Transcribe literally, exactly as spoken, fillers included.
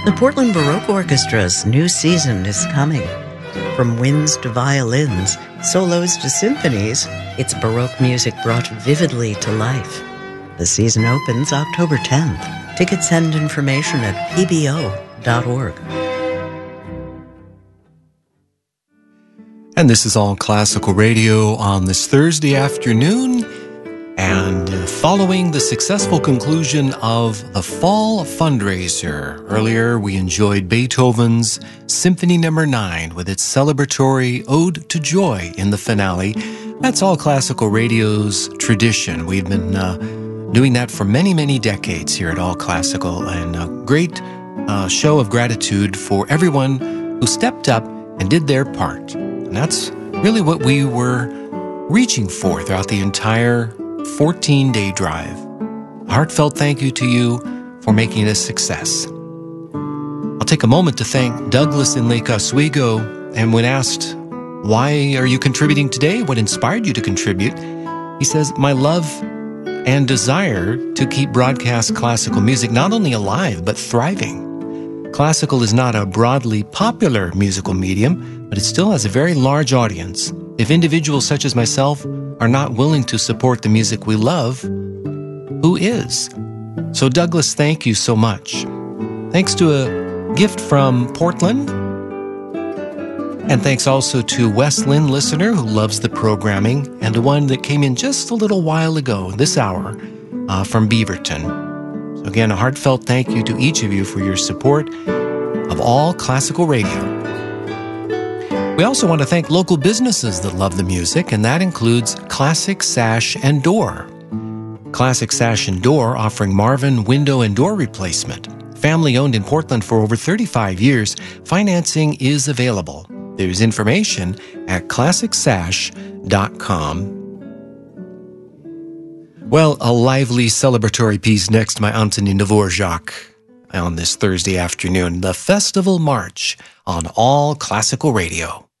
The Portland Baroque Orchestra's new season is coming. From winds to violins, solos to symphonies, it's Baroque music brought vividly to life. The season opens October tenth. Tickets and information at p b o dot org. And this is All Classical Radio on this Thursday afternoon. And following the successful conclusion of the Fall Fundraiser, earlier we enjoyed Beethoven's Symphony Number nine with its celebratory Ode to Joy in the finale. That's All Classical Radio's tradition. We've been uh, doing that for many, many decades here at All Classical, and a great uh, show of gratitude for everyone who stepped up and did their part. And that's really what we were reaching for throughout the entire fourteen-day drive. A heartfelt thank you to you for making it a success. I'll take a moment to thank Douglas in Lake Oswego, and when asked, why are you contributing today? What inspired you to contribute? He says, my love and desire to keep broadcast classical music not only alive, but thriving. Classical is not a broadly popular musical medium, but it still has a very large audience. If individuals such as myself are not willing to support the music we love, who is? So Douglas, thank you so much. Thanks to a gift from Portland, and thanks also to Wes Lynn listener who loves the programming, and to one that came in just a little while ago, this hour, uh, from Beaverton. So again, a heartfelt thank you to each of you for your support of All Classical Radio. We also want to thank local businesses that love the music, and that includes Classic Sash and Door. Classic Sash and Door offering Marvin window and door replacement. Family owned in Portland for over thirty-five years, financing is available. There's information at classic sash dot com. Well, a lively celebratory piece next by Antonin Dvorak on this Thursday afternoon, the Festival March on All Classical Radio.